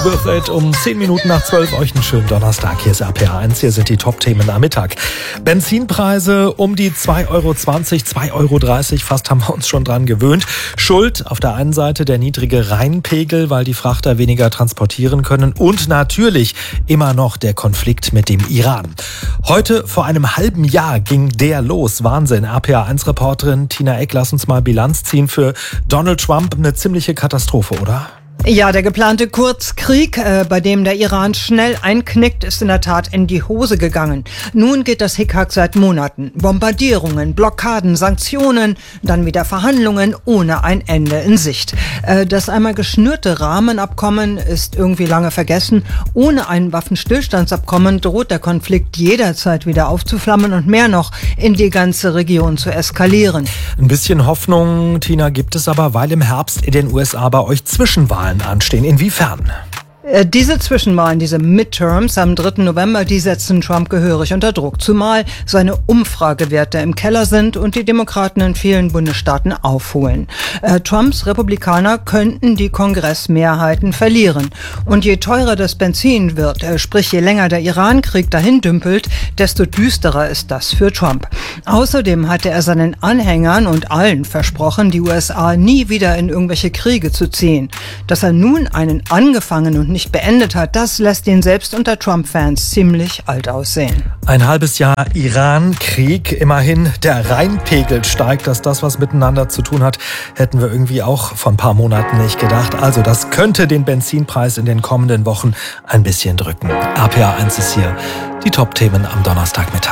Hörfeld um 10 Minuten nach 12. Euch einen schönen Donnerstag. Hier ist RPA1. Hier sind die Top-Themen am Mittag. Benzinpreise um die 2,20 Euro, 2,30 Euro. Fast haben wir uns schon dran gewöhnt. Schuld auf der einen Seite der niedrige Rheinpegel, weil die Frachter weniger transportieren können. Und natürlich immer noch der Konflikt mit dem Iran. Heute vor einem halben Jahr ging der los. Wahnsinn. RPA1-Reporterin Tina Eck, lass uns mal Bilanz ziehen. Für Donald Trump eine ziemliche Katastrophe, oder? Ja, der geplante Kurzkrieg, bei dem der Iran schnell einknickt, ist in der Tat in die Hose gegangen. Nun geht das Hickhack seit Monaten. Bombardierungen, Blockaden, Sanktionen, dann wieder Verhandlungen ohne ein Ende in Sicht. Das einmal geschnürte Rahmenabkommen ist irgendwie lange vergessen. Ohne ein Waffenstillstandsabkommen droht der Konflikt jederzeit wieder aufzuflammen und mehr noch in die ganze Region zu eskalieren. Ein bisschen Hoffnung, Tina, gibt es aber, weil im Herbst in den USA bei euch Zwischenwahlen anstehen. Inwiefern? Diese Zwischenwahlen, diese Midterms am 3. November, die setzen Trump gehörig unter Druck. Zumal seine Umfragewerte im Keller sind und die Demokraten in vielen Bundesstaaten aufholen. Trumps Republikaner könnten die Kongressmehrheiten verlieren. Und je teurer das Benzin wird, sprich je länger der Iran-Krieg dahin dümpelt, desto düsterer ist das für Trump. Außerdem hatte er seinen Anhängern und allen versprochen, die USA nie wieder in irgendwelche Kriege zu ziehen. Dass er nun einen angefangenen und nicht beendet hat, das lässt ihn selbst unter Trump-Fans ziemlich alt aussehen. Ein halbes Jahr Iran-Krieg, immerhin der Rheinpegel steigt, dass das was miteinander zu tun hat, hätten wir irgendwie auch vor ein paar Monaten nicht gedacht. Also das könnte den Benzinpreis in den kommenden Wochen ein bisschen drücken. RPA1 ist hier, die Top-Themen am Donnerstagmittag.